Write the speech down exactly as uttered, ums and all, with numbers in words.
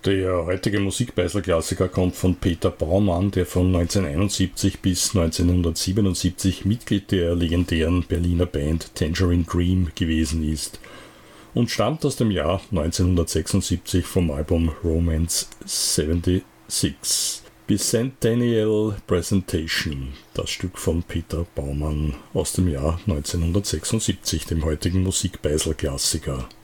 Der heutige Musikbeißer-Klassiker kommt von Peter Baumann, der von neunzehnhunderteinundsiebzig bis neunzehnhundertsiebenundsiebzig Mitglied der legendären Berliner Band Tangerine Dream gewesen ist und stammt aus dem Jahr neunzehnhundertsechsundsiebzig vom Album Romance sechsundsiebzig. Bicentennial Presentation, das Stück von Peter Baumann aus dem Jahr neunzehnhundertsechsundsiebzig, dem heutigen Musikbeißer-Klassiker.